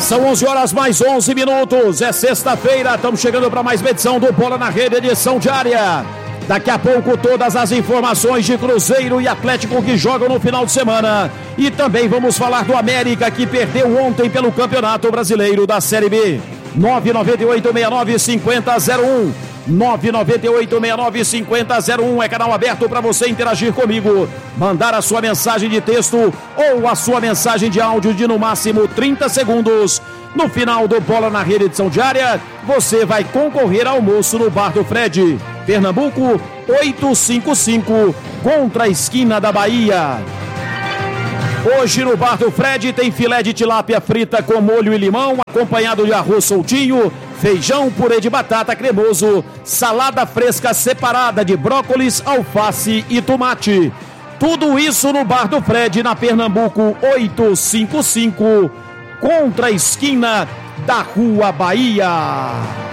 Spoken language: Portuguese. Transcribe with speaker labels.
Speaker 1: São 11 horas mais 11 minutos. É sexta-feira, estamos chegando para mais uma edição do Bola na Rede, edição diária. Daqui a pouco todas as informações de Cruzeiro e Atlético que jogam no final de semana. E também vamos falar do América que perdeu ontem pelo Campeonato Brasileiro da Série B. 998-69-5001. 998-69-5001 é canal aberto para você interagir comigo, mandar a sua mensagem de texto ou a sua mensagem de áudio de no máximo 30 segundos. No final do Bola na Rede edição diária, você vai concorrer ao almoço no Bar do Fred, Pernambuco 855, contra a esquina da Bahia. Hoje no Bar do Fred tem filé de tilápia frita com molho e limão, acompanhado de arroz soltinho, feijão, purê de batata cremoso, salada fresca separada de brócolis, alface e tomate. Tudo isso no Bar do Fred, na Pernambuco 855, contra a esquina da Rua Bahia.